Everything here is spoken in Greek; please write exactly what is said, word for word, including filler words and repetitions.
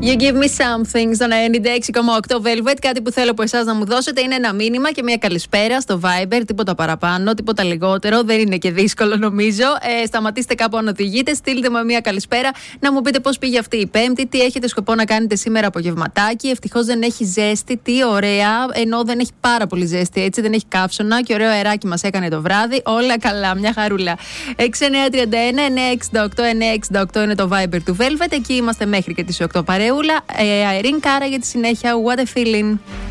You give me something στον ενενήντα έξι κόμμα οκτώ Velvet. Κάτι που θέλω από εσάς να μου δώσετε είναι ένα μήνυμα και μια καλησπέρα στο Viber. Τίποτα παραπάνω, τίποτα λιγότερο. Δεν είναι και δύσκολο νομίζω. Ε, σταματήστε κάπου αν οδηγείτε. Στείλτε μου μια καλησπέρα να μου πείτε πώς πήγε αυτή η Πέμπτη. Τι έχετε σκοπό να κάνετε σήμερα απογευματάκι. Ευτυχώς δεν έχει ζέστη. Τι ωραία. Ενώ δεν έχει πάρα πολύ ζέστη έτσι. Δεν έχει καύσωνα και ωραίο αεράκι μας έκανε το βράδυ. Όλα καλά. Μια χαρούλα. έξι εννιά τρία ένα εννιά έξι οκτώ εννιά έξι οκτώ είναι το Viber του Velvet. Εκεί είμαστε μέχρι και τις οκτώ παρεούλα. Ε, Irene Cara για τη συνέχεια. What a feeling.